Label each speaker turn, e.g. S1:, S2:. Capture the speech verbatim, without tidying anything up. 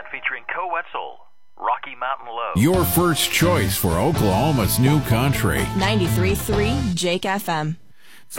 S1: Weekend featuring Co Wetzel, Rocky Mountain Low.
S2: Your first choice for Oklahoma's new country.
S3: ninety-three point three Jake F M.